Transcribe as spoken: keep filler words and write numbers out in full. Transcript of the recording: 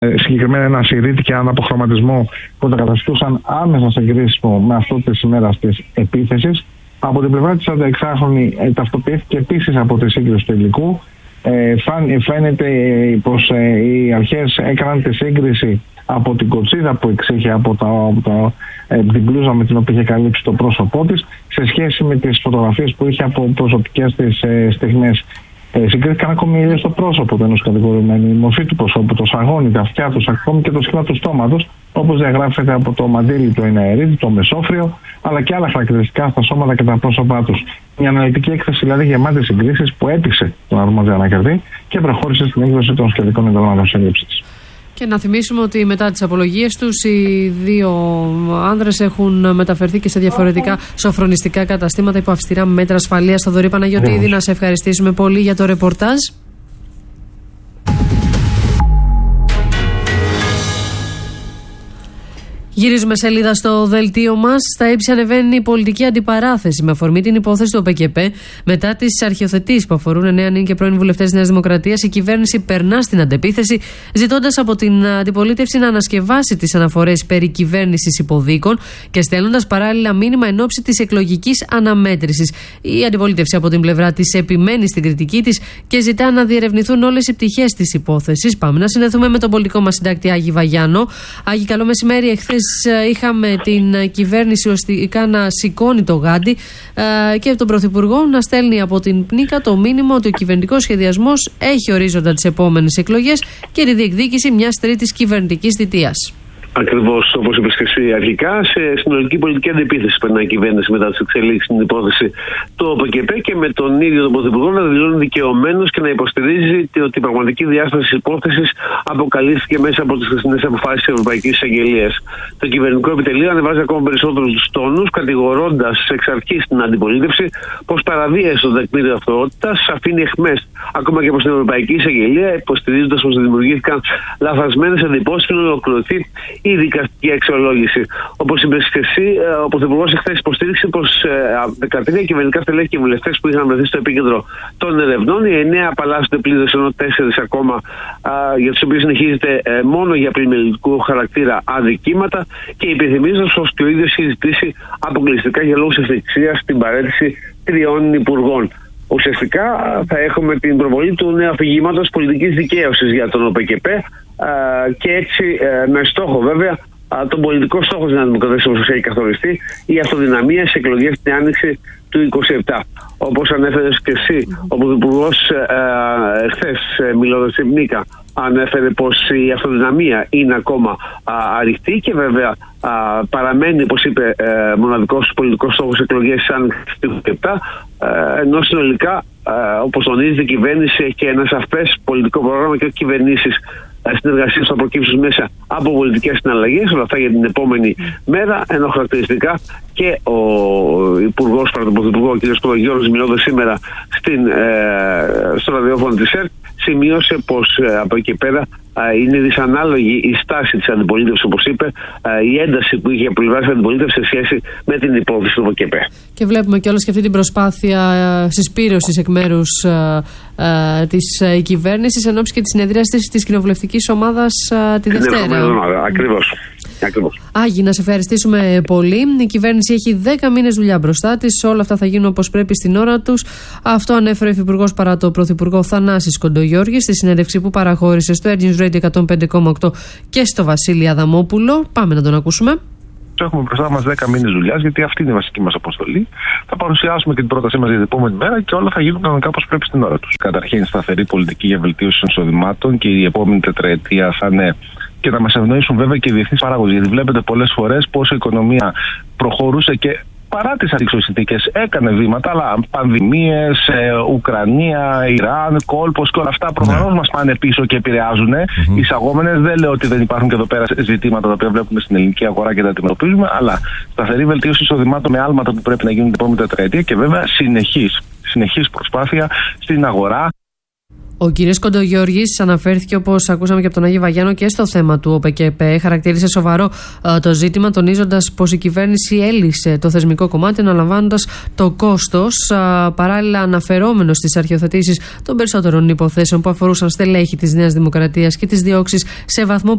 Συγκεκριμένα ένα σιρήτη και έναν αποχρωματισμό που τα καταστούσαν άμεσα σε κρίσιμο με αυτό τη ημέρα τη επίθεση. Από την πλευρά τη σαρανταεξάχρονη ε, ταυτοποιήθηκε επίσης από τη σύγκριση του υλικού. Ε, φαίνεται ε, πως ε, οι αρχές έκαναν τη σύγκριση από την κοτσίδα που εξήχε από, τα, από τα, ε, την μπλούζα με την οποία είχε καλύψει το πρόσωπό της σε σχέση με τις φωτογραφίες που είχε από προσωπικές της ε, στιγμές. Ε, συγκρίθηκαν ακόμη ίδιο στο πρόσωπο του ενός κατηγορουμένου, η μορφή του προσώπου, το σαγόνι, τα αυτιά του, ακόμη και το σχήμα του στόματος, όπως διαγράφεται από το μαντίλι του εναερίδη, το μεσόφριο, αλλά και άλλα χαρακτηριστικά στα σώματα και τα πρόσωπά τους. Μια αναλυτική έκθεση δηλαδή γεμάτη συγκρίσεις που έπεισε τον αρμόδιο ανακερδή και προχώρησε στην έκδοση των σχετικών εντολών σύλληψης. Και να θυμίσουμε ότι μετά τις απολογίες τους οι δύο άνδρες έχουν μεταφερθεί και σε διαφορετικά σοφρονιστικά καταστήματα υπό αυστηρά μέτρα ασφαλείας. Θοδωρή Παναγιωτήδη, να σε ευχαριστήσουμε πολύ για το ρεπορτάζ. Γυρίζουμε σελίδα στο δελτίο μας. Στα ύψη ανεβαίνει η πολιτική αντιπαράθεση με αφορμή την υπόθεση του ΟΠΕΚΕΠΕ. Μετά τις αρχιοθετήσεις που αφορούν εννέα νυν και πρώην βουλευτές της Νέας Δημοκρατίας, η κυβέρνηση περνά στην αντεπίθεση, ζητώντας από την αντιπολίτευση να ανασκευάσει τις αναφορές περί κυβέρνησης υποδίκων και στέλνοντας παράλληλα μήνυμα εν ώψη της εκλογικής αναμέτρησης. Η αντιπολίτευση από την πλευρά της επιμένει στην κριτική της και ζητά να διερευνηθούν όλες οι πτυχές της υπόθεσης. Πάμε να συνδεθούμε με τον πολιτικό μας συντάκτη Άγη Βαγιάνο. Άγη, καλό μεσημέρι. Εχθές είχαμε την κυβέρνηση ουσιαστικά να σηκώνει το γάντι και τον Πρωθυπουργό να στέλνει από την Πνίκα το μήνυμα ότι ο κυβερνητικός σχεδιασμός έχει ορίζοντα τις επόμενες εκλογές και τη διεκδίκηση μιας τρίτης κυβερνητικής θητείας. Ακριβώς όπως είπες και εσύ, αρχικά σε συνολική πολιτική αντιπίθεση περνάει η κυβέρνηση μετά τις εξελίξεις στην υπόθεση του ΟΠΕΚΕΠΕ και με τον ίδιο τον Πρωθυπουργό να δηλώνει δικαιωμένος και να υποστηρίζει ότι η πραγματική διάσταση της υπόθεσης αποκαλύφθηκε μέσα από τις χθεσινές αποφάσεις της Ευρωπαϊκής Εισαγγελίας. Το κυβερνητικό επιτελείο ανεβάζει ακόμα περισσότερους τους τόνους, κατηγορώντας εξ αρχής την αντιπολίτευση πως παραβίασε το τεκμήριο αυτοότητας, αφήνει εχμές ακόμα και προς την Ευρωπαϊκή Εισαγγελία, υποστηρίζοντας πως δημιουργήθηκαν λαθασμένες εντυπώσεις και να ολοκληρωθεί η δικαστική αξιολόγηση. Όπως είπες και εσύ, ο Πρωθυπουργός εχθές υποστήριξε πως δεκατρία κυβερνητικά στελέχη και βουλευτές που είχαν βρεθεί στο επίκεντρο των ερευνών, οι εννέα απαλλάσσονται πλήρως, ενώ τέσσερις ακόμα α, για τους οποίους συνεχίζεται ε, μόνο για πλημμυρικού χαρακτήρα αδικήματα, και υπενθυμίζοντας πως και ο ίδιος έχει ζητήσει αποκλειστικά για λόγους ευθυξίας την παραίτηση τριών υπουργών. Ουσιαστικά θα έχουμε την προβολή του νέου αφηγήματος πολιτικής δικαίωσης για τον ΟΠΕΚΕΠΕ και έτσι με στόχο βέβαια τον πολιτικό στόχο της Νέας Δημοκρατίας, όπως έχει καθοριστεί, η αυτοδυναμία στις εκλογές την άνοιξη του είκοσι επτά. Όπως ανέφερες και εσύ, ο Πρωθυπουργός χθες μιλώντας στην Πνίκα ανέφερε πως η αυτοδυναμία είναι ακόμα αρρυκτή και βέβαια α, παραμένει, όπως είπε, ε, μοναδικός πολιτικός στόχος εκλογές της άνοιξης του είκοσι επτά, ε, ενώ συνολικά, ε, όπως τονίζει η κυβέρνηση, έχει και ένα σαφές πολιτικό πρόγραμμα και κυβερνήσεις συνεργασίες θα προκύψουν μέσα από πολιτικές συναλλαγές, όλα αυτά για την επόμενη μέρα, ενώ χαρακτηριστικά και ο Υπουργός, τον Πρωθυπουργό, ο κ. Κοντογιώργης, μιλώντας σήμερα στην, ε, στο ραδιόφωνο της ΕΡΤ, σημείωσε πως ε, από εκεί πέρα ε, είναι δυσανάλογη η στάση της αντιπολίτευσης, όπως είπε, ε, η ένταση που είχε από πλευρά της αντιπολίτευσης σε σχέση με την υπόθεση του ΟΠΕΚΕΠΕ. Και βλέπουμε κιόλας και αυτή την προσπάθεια ε, συσπήρωσης εκ μέρους ε, ε, της ε, κυβέρνησης εν ώψη και της συνεδρίασης της κοινοβουλευτικής ομάδας ε, τη Δευτέρα. Την εβδομάδα, ακριβώς. Ακριβώς. Άγι, να σε ευχαριστήσουμε πολύ. Η κυβέρνηση έχει δέκα μήνες δουλειά μπροστά της. Όλα αυτά θα γίνουν όπως πρέπει στην ώρα τους. Αυτό ανέφερε ο Υφυπουργός παρά το Πρωθυπουργό Θανάσης Κοντογιώργης στη συνέντευξη που παραχώρησε στο Air Radio εκατόν πέντε κόμμα οκτώ και στο Βασίλη Αδαμόπουλο. Πάμε να τον ακούσουμε. Έχουμε μπροστά μας δέκα μήνες δουλειάς, γιατί αυτή είναι η βασική μας αποστολή. Θα παρουσιάσουμε και την πρότασή μας για την επόμενη μέρα και όλα θα γίνουν κανονικά όπως πρέπει στην ώρα τους. Καταρχήν, σταθερή πολιτική για βελτίωση των εισοδημάτων και η επόμενη τετραετία θα είναι. Και να μας ευνοήσουν βέβαια και οι διεθνείς παράγοντες. Γιατί βλέπετε πολλές φορές πώς η οικονομία προχωρούσε και παρά τις αντίξωες συνθήκες έκανε βήματα, αλλά πανδημίες, ε, Ουκρανία, Ιράν, κόλπος και όλα αυτά προφανώς μας πάνε πίσω και επηρεάζουν. Mm-hmm. Οι εισαγόμενες, δεν λέω ότι δεν υπάρχουν και εδώ πέρα ζητήματα τα οποία βλέπουμε στην ελληνική αγορά και τα αντιμετωπίζουμε, αλλά σταθερή βελτίωση εισοδημάτων με άλματα που πρέπει να γίνουν την επόμενη τετραετία και βέβαια συνεχής, συνεχής προσπάθεια στην αγορά. Ο κ. Κοντογιώργης αναφέρθηκε, όπως ακούσαμε και από τον Άγιο Βαγιάνο, και στο θέμα του ΟΠΕΚΕΠΕ. Χαρακτήρισε σοβαρό uh, το ζήτημα, τονίζοντας πως η κυβέρνηση έλυσε το θεσμικό κομμάτι, αναλαμβάνοντας το κόστος, uh, παράλληλα αναφερόμενος στις αρχιοθετήσεις των περισσότερων υποθέσεων που αφορούσαν στελέχη της Νέας Δημοκρατίας και τις διώξεις σε βαθμό